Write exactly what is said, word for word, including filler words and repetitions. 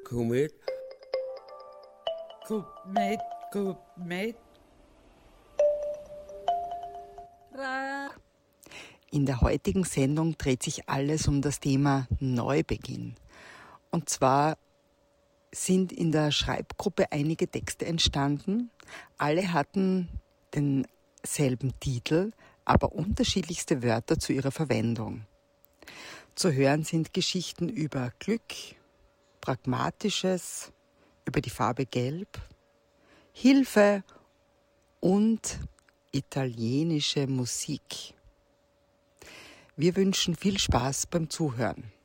Komet. Komet, Komet. In der heutigen Sendung dreht sich alles um das Thema Neubeginn. Und zwar sind in der Schreibgruppe einige Texte entstanden. Alle hatten denselben Titel, aber unterschiedlichste Wörter zu ihrer Verwendung. Zu hören sind Geschichten über Glück, Pragmatisches, über die Farbe Gelb, Hilfe und italienische Musik. Wir wünschen viel Spaß beim Zuhören.